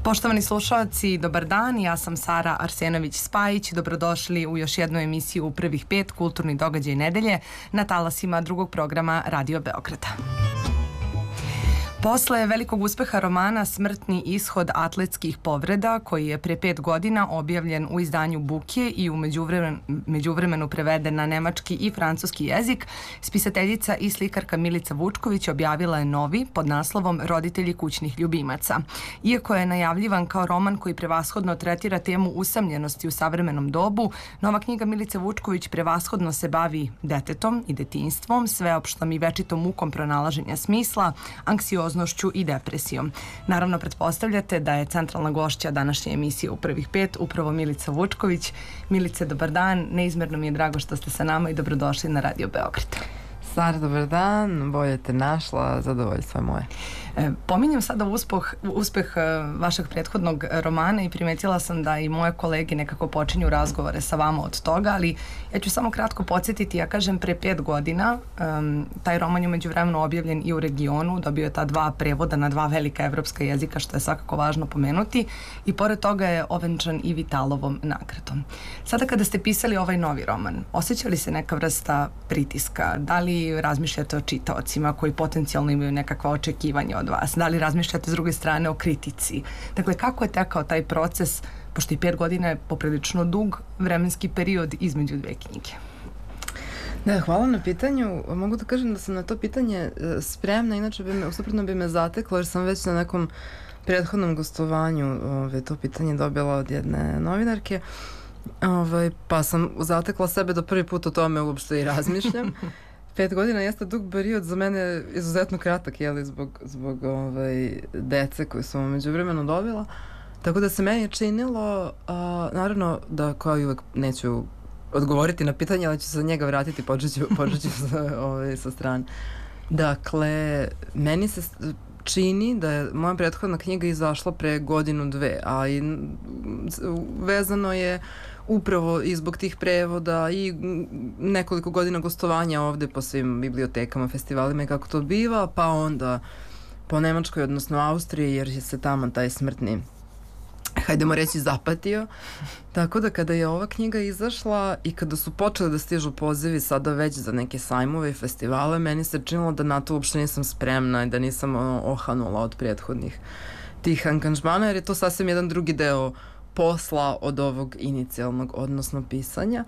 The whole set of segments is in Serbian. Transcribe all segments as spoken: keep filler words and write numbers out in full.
Poštovani slušalci, dobar dan, ja sam Sara Arsenović-Spajić, dobrodošli u još jednu emisiju u prvih pet Kulturni događaj nedelje na talasima drugog programa Radio Beograda. Posle velikog uspeha romana Smrtni ishod atletskih povreda, koji je pre pet godina objavljen u izdanju Buke i u međuvremen, međuvremenu preveden na nemački i francuski jezik, spisateljica i slikarka Milica Vučković objavila je novi pod naslovom Roditelji kućnih ljubimaca. Iako je najavljivan kao roman koji prevashodno tretira temu usamljenosti u savremenom dobu, nova knjiga Milice Vučković prevashodno se bavi detetom i detinjstvom, sveopštom i večitom mukom pronalaženja smisla, anksioznošću i depresijom. Naravno, pretpostavljate da je centralna gošća današnje emisije u prvih pet upravo Milica Vučković. Milice, dobar dan, neizmerno mi je drago što ste sa nama i dobrodošli na Radio Beograd. Sara, dobar dan, bolje te našla, zadovoljstvo je moje. E, pominjem sada uspeh, uspeh vašeg prethodnog romana i primetila sam da i moje kolege nekako počinju razgovore sa vama od toga, ali ja ću samo kratko podsjetiti, ja kažem pre pet godina, um, taj roman je međuvremeno objavljen i u regionu, dobio je ta dva prevoda na dva velika evropska jezika, što je svakako važno pomenuti, i pored toga je ovenčan i Vitalovom nagradom. Sada kada ste pisali ovaj novi roman, osjeća li se neka vrsta pritiska? Da li razmišljate o čitaocima koji potencijalno imaju nekakva očekivanja od vas? Da li razmišljate s druge strane o kritici? Dakle, kako je tekao taj proces, pošto i pet godina je poprilično dug vremenski period između dve knjige? Da, hvala na pitanju. Mogu da kažem da sam na to pitanje spremna, inače bi me, usuprotno bi me zateklo, jer sam već na nekom prethodnom gostovanju ove, to pitanje dobila od jedne novinarke, ove, pa sam zatekla sebe da prvi put o tome uopšte i razmišljam. Pet godina jeste dug period, za mene izuzetno kratak, jeli, zbog, zbog ovaj, dece koju sam u međuvremenu dobila. Tako da se meni činilo, a, naravno da kao i uvek neću odgovoriti na pitanje, ali ću se za njega vratiti, počet ću, počet ću sa, ovaj, sa strane. Dakle, meni se čini da je moja prethodna knjiga izašla pre godinu dve, a i vezano je upravo i zbog tih prevoda i nekoliko godina gostovanja ovde po svim bibliotekama, festivalima i kako to biva, pa onda po Nemačkoj, odnosno Austriji, jer je se tamo taj smrtni, hajdemo reći, zapatio. Tako da kada je ova knjiga izašla i kada su počeli da stižu pozivi sada već za neke sajmove i festivale, meni se činilo da na to uopšte nisam spremna i da nisam ono, ohanula od prethodnih tih angažmana, jer je to sasvim jedan drugi deo posla od ovog inicijalnog, odnosno pisanja.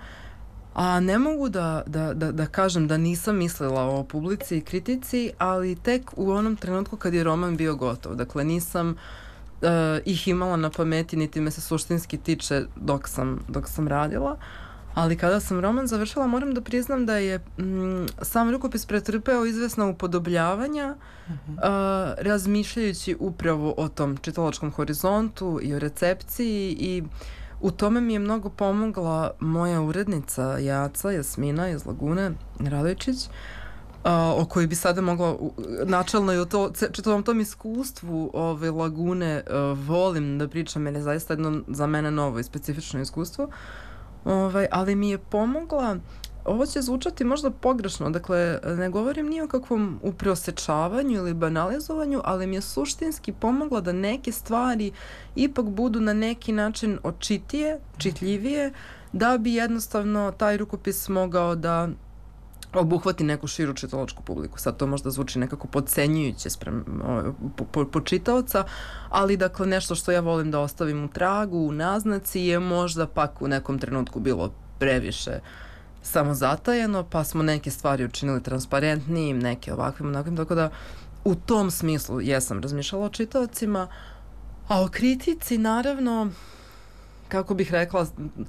A ne mogu da, da, da, da kažem da nisam mislila o publici i kritici, ali tek u onom trenutku kad je roman bio gotov. Dakle, nisam uh, ih imala na pameti, niti me se suštinski tiče dok sam, dok sam radila. Ali kada sam roman završila, moram da priznam da je mm, sam rukopis pretrpeo izvesna upodobljavanja, uh-huh. uh, razmišljajući upravo o tom čitalačkom horizontu i o recepciji, i u tome mi je mnogo pomogla moja urednica Jaca, Jasmina iz Lagune, Radojčić, uh, o kojoj bi sada mogla uh, načelno i o to, čitavom tom iskustvu ove Lagune uh, volim da pričam, jer je zaista jedno za mene novo i specifično iskustvo. Ovaj, ali mi je pomogla, ovo će zvučati možda pogrešno, dakle ne govorim ni o kakvom upreosečavanju ili banalizovanju, ali mi je suštinski pomogla da neke stvari ipak budu na neki način očitije, čitljivije, da bi jednostavno taj rukopis mogao da obuhvati neku širu čitalačku publiku. Sad to možda zvuči nekako podcenjujuće sprem po, po, po čitaoca, ali dakle nešto što ja volim da ostavim u tragu, u naznaci, je možda pak u nekom trenutku bilo previše samozatajeno, pa smo neke stvari učinili transparentnijim, neke ovakvim, onakvim, tako da u tom smislu jesam razmišljala o čitaocima, a o kritici naravno, kako bih rekla,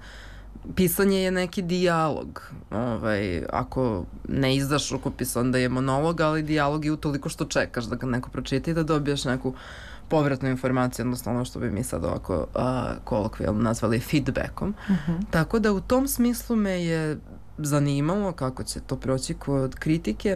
pisanje je neki dijalog. Ovaj, ako ne izdaš rukopis, onda je monolog, ali dijalog je utoliko što čekaš da ga neko pročita i da dobiješ neku povratnu informaciju, odnosno ono što bi mi sad ovako a, kolokvijalno nazvali feedbackom. Uh-huh. Tako da u tom smislu me je zanimalo kako će to proći kod kritike,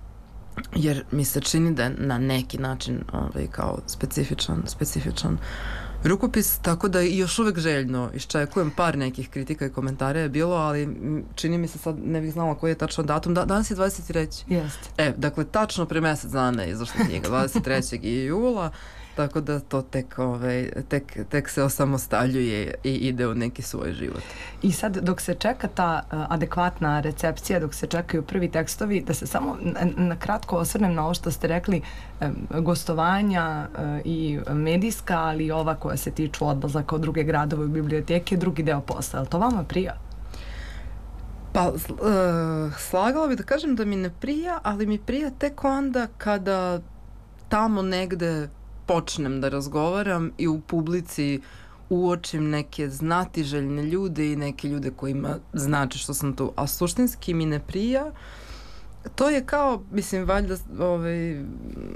jer mi se čini da je na neki način ovaj, kao specifičan, specifičan rukopis, tako da još uvek željno iščekujem par nekih kritika i komentara je bilo, ali čini mi se, sad ne bih znala koji je tačno datum, da, danas je dvadeset treći Jeste. E, dakle, tačno pre mesec dana je izašla knjiga, dvadeset trećeg jula, tako da to tek, ovaj, tek, tek se osamostaljuje i ide u neki svoj život. I sad dok se čeka ta uh, adekvatna recepcija, dok se čekaju prvi tekstovi, da se samo na, na kratko osvrnem na ovo što ste rekli, um, gostovanja uh, i medijska, ali i ova koja se tiču odlazaka u druge gradove u biblioteke, drugi deo posla. Je li to vama prija? Pa, uh, slagala bi da kažem da mi ne prija, ali mi prija tek onda kada tamo negde počnem da razgovaram i u publici uočim neke znatiželjne ljude i neke ljude kojima znači što sam tu. A suštinski mi ne prija. To je kao, mislim, valjda ovaj,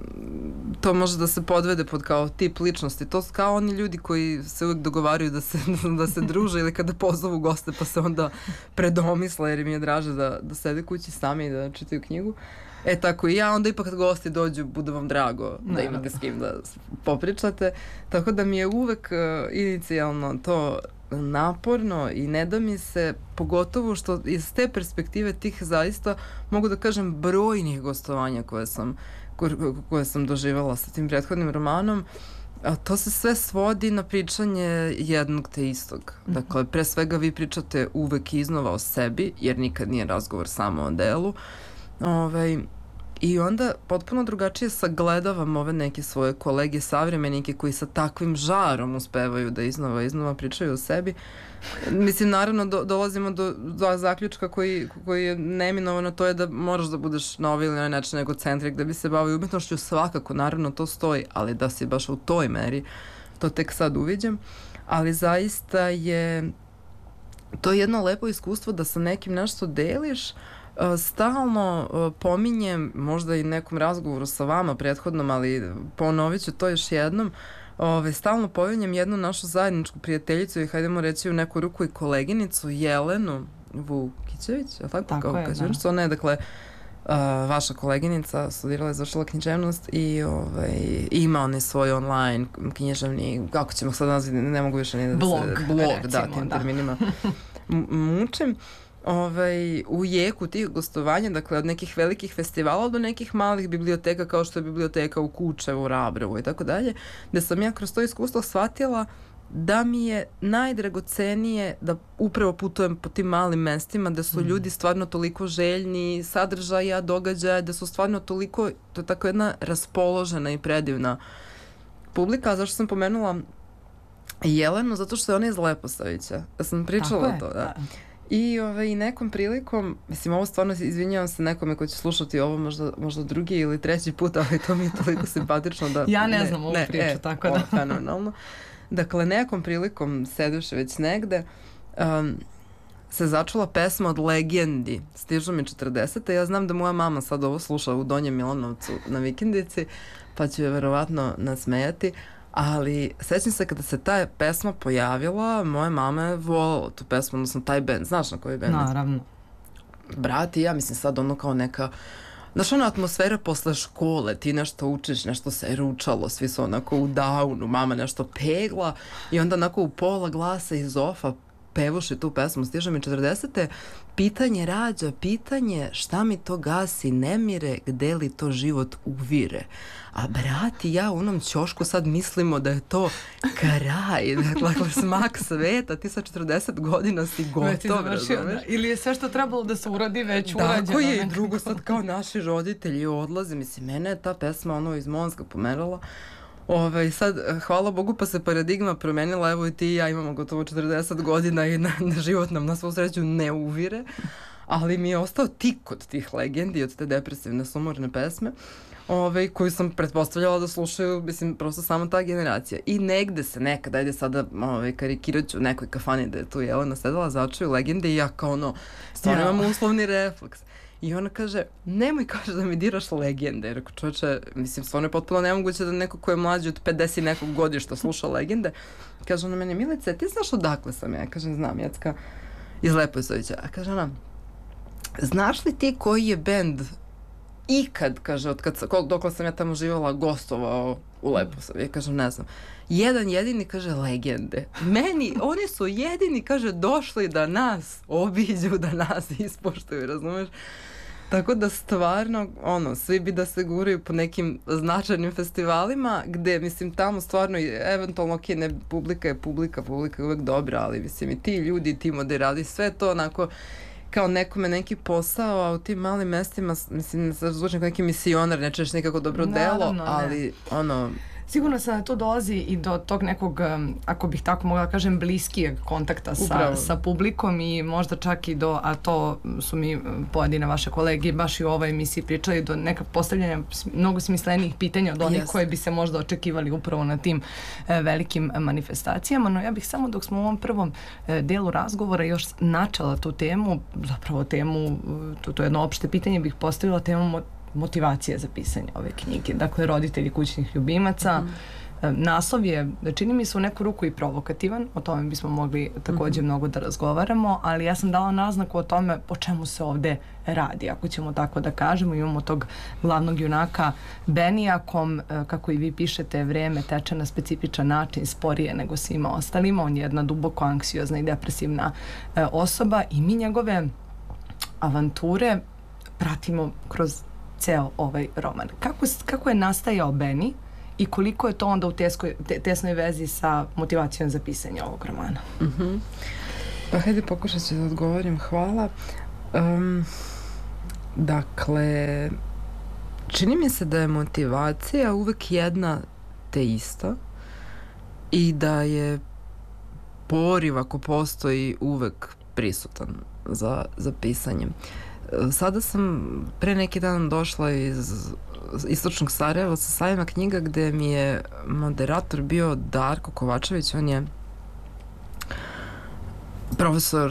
to može da se podvede pod kao tip ličnosti. To su kao oni ljudi koji se uvijek dogovaraju da se, da se druže ili kada pozovu goste pa se onda predomisle jer im je draže da, da sede kući sami i da čitaju knjigu. E tako i ja, onda ipak kad gosti dođu, bude vam drago da imate s kim da popričate. Tako da mi je uvek uh, inicijalno to naporno i ne da mi se, pogotovo što iz te perspektive tih zaista, mogu da kažem, brojnih gostovanja koje sam, koje, koje sam doživala sa tim prethodnim romanom, a to se sve svodi na pričanje jednog te istog. Dakle, pre svega vi pričate uvek iznova o sebi, jer nikad nije razgovor samo o delu. Ovaj, I onda potpuno drugačije sagledavam ove neke svoje kolege, savremenike koji sa takvim žarom uspevaju da iznova iznova pričaju o sebi. Mislim, naravno, do, dolazimo do, do zaključka koji, koji je neminovano, to je da moraš da budeš na ovaj ili na način egocentrik da bi se bavio umetnošću, svakako, naravno, to stoji, ali da si baš u toj meri, to tek sad uviđam. Ali zaista je to je jedno lepo iskustvo da sa nekim nešto deliš. Stalno pominjem, možda i nekom razgovoru sa vama prethodnom, ali ponovit ću to još jednom, ove, stalno pominjem jednu našu zajedničku prijateljicu i hajdemo reći u neku ruku i koleginicu, Jelenu Vukićević, je tako? Tako Kao, je, kažem, da. Ona je, dakle, Uh, vaša koleginica, studirala je, završila književnost i ovaj, ima on svoj online književni, kako ćemo sad nazvati, ne mogu više ni da blog, se... Blog, recimo, da, tim da. terminima mučem. Ovaj, u jeku tih gostovanja, dakle od nekih velikih festivala do nekih malih biblioteka kao što je biblioteka u Kučevu, Rabrovu i tako dalje, gde sam ja kroz to iskustvo shvatila da mi je najdragocenije da upravo putujem po tim malim mestima da su mm. ljudi stvarno toliko željni sadržaja, događaja, da su stvarno toliko, to je tako jedna raspoložena i predivna publika. A zašto sam pomenula Jelenu? Zato što je ona iz Leposavića. Ja sam pričala to, da. I ovaj, nekom prilikom, mislim, ovo stvarno izvinjavam se nekome ko će slušati ovo možda, možda drugi ili treći put, ali to mi je toliko simpatično da... Ja ne, ne znam ovu ne, priču, e, tako da... fenomenalno. Dakle, nekom prilikom, seduše već negde, um, se začula pesma od Legendi, Stižu mi četrdesete. Ja znam da moja mama sad ovo sluša u Donjem Milanovcu na vikendici, pa ću je verovatno nasmejati. Ali sećam se kada se ta pesma pojavila, moja mama je volala tu pesmu, odnosno taj band. Znaš na koji band? Naravno. Brat i ja, mislim sad ono kao neka, znaš ona atmosfera posle škole, ti nešto učiš, nešto se ručalo, svi su onako u downu, mama nešto pegla i onda onako u pola glasa iz ofa pevuši tu pesmu Stiže mi četrdesete. Pitanje rađa, pitanje šta mi to gasi nemire, gde li to život uvire. A brat i ja u onom ćošku sad mislimo da je to kraj, dakle smak sveta, ti sa četrdeset godina si gotov, razumeš? Ili je sve što trebalo da se uradi već urađeno. Tako je, i drugo sad kao naši roditelji odlaze, mislim, mene je ta pesma ono iz Monska pomerala. Ove, sad, hvala Bogu, pa se paradigma promenila, evo i ti i ja imamo gotovo četrdeset godina i na, na život nam na svu sreću ne uvire, ali mi je ostao tik od tih legendi, od te depresivne, sumorne pesme, ove, koju sam pretpostavljala da slušaju, mislim, prosto samo ta generacija. I negde se nekad, ajde sada ove, karikirat ću u nekoj kafani da je tu Jelena sedela, začuju legende i ja kao ono, stvarno ja. imam uslovni refleks. I ona kaže, nemoj, kaže, da mi diraš legende. Rekao, čovječe, mislim, stvarno je potpuno nemoguće da neko ko je mlađi od pedeset nekog godišta sluša legende. Kaže ona meni, Milice, ti znaš odakle sam ja? Kažem, znam, Jacka iz Leposavića. A kaže ona, znaš li ti koji je bend ikad, kaže, od kad, dokle sam ja tamo živala, gostovao u Leposaviću? Ja kažem, ne znam. Jedan jedini, kaže, legende. Meni, oni su jedini, kaže, došli da nas obiđu, da nas ispoštuju, razumeš? Tako da stvarno, ono, svi bi da se guraju po nekim značajnim festivalima, gde, mislim, tamo stvarno, eventualno, ok, ne, publika je publika, publika je uvek dobra, ali, mislim, i ti ljudi, ti moderali, sve to onako, kao nekome neki posao, a u tim malim mestima, mislim, ne zvučim kao neki misionar, ne češ nekako dobro Naravno, delo, ne. ali, ono... Sigurno se da to dolazi i do tog nekog, um, ako bih tako mogla da kažem, bliskijeg kontakta sa, Upravo. sa publikom i možda čak i do, a to su mi um, pojedine vaše kolege baš i u ovoj emisiji pričali, do nekog postavljanja s- mnogo smislenijih pitanja od onih Jeste. koje bi se možda očekivali upravo na tim e, velikim e, manifestacijama. No ja bih samo dok smo u ovom prvom e, delu razgovora još načela tu temu, zapravo temu, e, to, to je jedno opšte pitanje, bih postavila temu mo- motivacije za pisanje ove knjige. Dakle, roditelji kućnih ljubimaca. E, Naslov je, čini mi se u neku ruku i provokativan, o tome bismo mogli takođe mnogo da razgovaramo, ali ja sam dala naznaku o tome o čemu se ovde radi, ako ćemo tako da kažemo. Imamo tog glavnog junaka Benija, kom, e, kako i vi pišete, vreme teče na specifičan način, sporije nego svima ostalima. On je jedna duboko anksiozna i depresivna e, osoba i mi njegove avanture pratimo kroz ceo ovaj roman. Kako, s- kako je nastajao Beni i koliko je to onda u teskoj, te, tesnoj vezi sa motivacijom za pisanje ovog romana? Mhm. Pa hajde pokušat ću da odgovorim, hvala. Um, dakle, čini mi se da je motivacija uvek jedna te ista i da je poriv, ako postoji, uvek prisutan za, za pisanje. E, Sada sam pre neki dan došla iz istočnog Sarajeva sa sajma knjiga gde mi je moderator bio Darko Kovačević. On je profesor,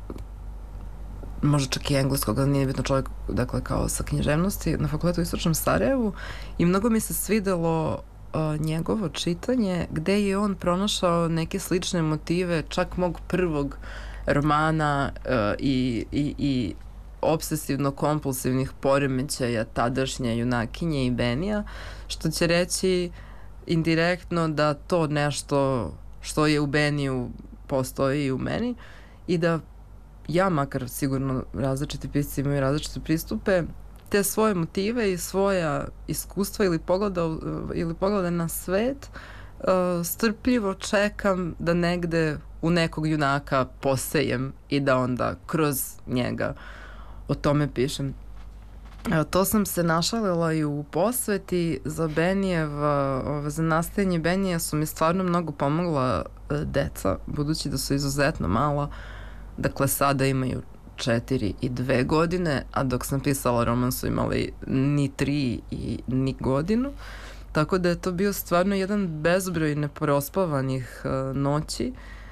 možda čak i engleskog, ali nije bitno, čovjek, dakle, kao sa književnosti na fakultetu u istočnom Sarajevu, i mnogo mi se svidelo uh, njegovo čitanje gde je on pronašao neke slične motive čak mog prvog romana uh, i, i, i obsesivno-kompulsivnih poremećaja tadašnje junakinje i Benija, što će reći indirektno da to nešto što je u Beniju postoji i u meni, i da ja, makar sigurno različiti pisci imaju različite pristupe, te svoje motive i svoja iskustva ili pogleda, u- ili poglede na svet uh, strpljivo čekam da negde u nekog junaka posejem i da onda kroz njega o tome pišem. Evo, to sam se našalila i u posveti za Benijev, ove, za nastajanje Benija su mi stvarno mnogo pomogla e, deca, budući da su izuzetno mala. Dakle, sada imaju četiri i dve godine, a dok sam pisala roman su imali ni tri i ni godinu. Tako da je to bio stvarno jedan bezbroj neprospavanih e, noći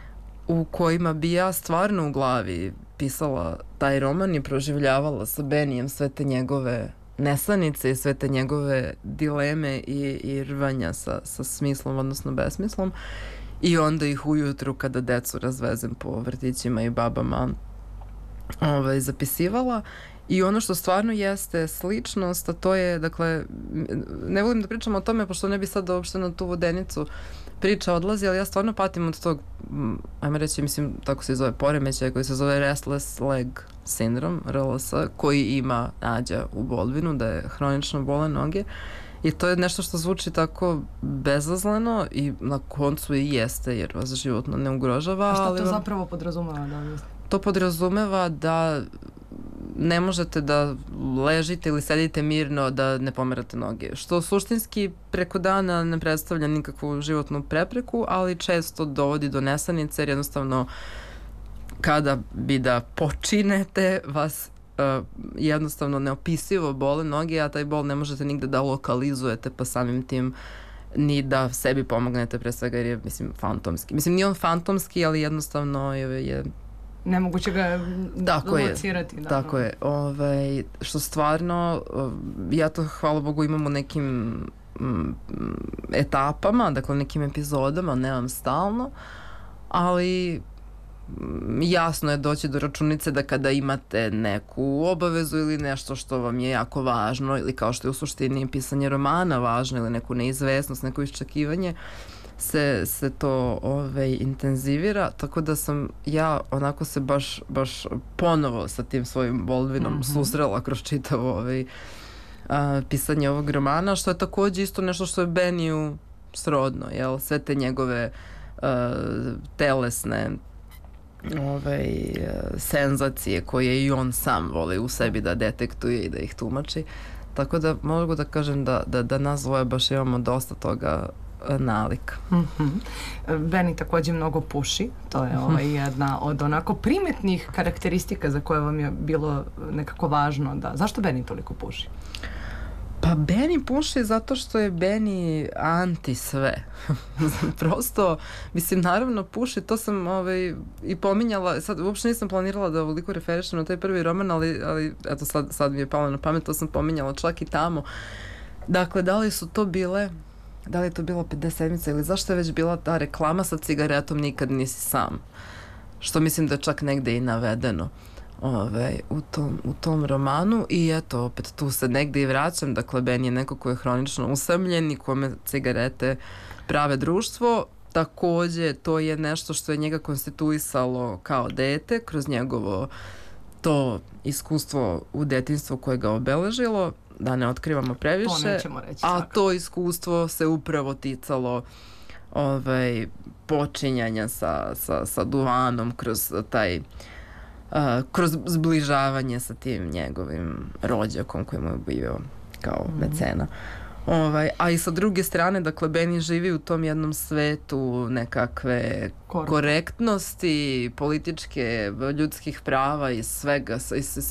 u kojima bi ja stvarno u glavi pisala taj roman i proživljavala sa Benijem sve te njegove nesanice i sve te njegove dileme i, i rvanja sa, sa smislom, odnosno besmislom. I onda ih ujutru kada decu razvezem po vrtićima i babama ovaj, zapisivala. I ono što stvarno jeste sličnost, a to je, dakle, ne volim da pričam o tome, pošto ne bi sad uopšte na tu vodenicu priča odlazi, ali ja stvarno patim od tog, m, ajmo reći, mislim, tako se zove poremećaj, koji se zove Restless Leg Syndrome, R L S, koji ima Nađa u Baldwinu, da je hronično bole noge. I to je nešto što zvuči tako bezazleno i na koncu i jeste, jer vas životno ne ugrožava. A šta ali to vam- zapravo podrazumeva da mislim? To podrazumeva da ne možete da ležite ili sedite mirno da ne pomerate noge, što suštinski preko dana ne predstavlja nikakvu životnu prepreku, ali često dovodi do nesanice, jer jednostavno kada bi da počinete vas uh, jednostavno neopisivo bole noge, a taj bol ne možete nigde da lokalizujete, pa samim tim ni da sebi pomognete, pre svega, jer je, mislim, fantomski. Mislim, nije on fantomski, ali jednostavno je, je Nemoguće ga Tako je, locirati. Da, tako je. Ovaj, što stvarno, uh, ja to, hvala Bogu, imam u nekim mm, etapama, dakle nekim epizodama, nemam stalno, ali mm, jasno je doći do računice da kada imate neku obavezu ili nešto što vam je jako važno, ili kao što je u suštini pisanje romana važno, ili neku neizvesnost, neko iščekivanje, se, se to ovaj, intenzivira, tako da sam ja onako se baš, baš ponovo sa tim svojim Baldwinom mm-hmm. susrela kroz čitavo ovaj, a, pisanje ovog romana, što je takođe isto nešto što je Beniju srodno, jel? Sve te njegove a, telesne ovaj, senzacije koje i on sam voli u sebi da detektuje i da ih tumači. Tako da mogu da kažem da, da, da nas dvoje baš imamo dosta toga nalika. Mm-hmm. Beni takođe mnogo puši, to je ovaj jedna od onako primetnih karakteristika za koje vam je bilo nekako važno da... Zašto Beni toliko puši? Pa Beni puši zato što je Beni anti sve. Prosto, mislim, naravno puši, to sam ovaj, i pominjala, sad uopšte nisam planirala da ovoliko referišem na taj prvi roman, ali, ali eto sad, sad mi je palo na pamet, to sam pominjala čak i tamo. Dakle, da li su to bile, da li je to bilo pedeset sedmica ili zašto je već bila ta reklama sa cigaretom Nikad nisi sam? Što mislim da je čak negde i navedeno. Ove, u, tom, u tom romanu i eto opet tu se negde i vraćam, dakle Ben je neko ko je hronično usamljen i kome cigarete prave društvo, takođe to je nešto što je njega konstituisalo kao dete kroz njegovo to iskustvo u detinjstvu koje ga obeležilo, da ne otkrivamo previše, to nećemo reći, a svakako. To iskustvo se upravo ticalo ovaj, počinjanja sa, sa, sa duvanom kroz taj Uh, kroz zbližavanje sa tim njegovim rođakom koji mu je bio kao mm. mecena. Ovaj, a i sa druge strane, dakle, Beni živi u tom jednom svetu nekakve Korek. korektnosti, političke, ljudskih prava i svega, i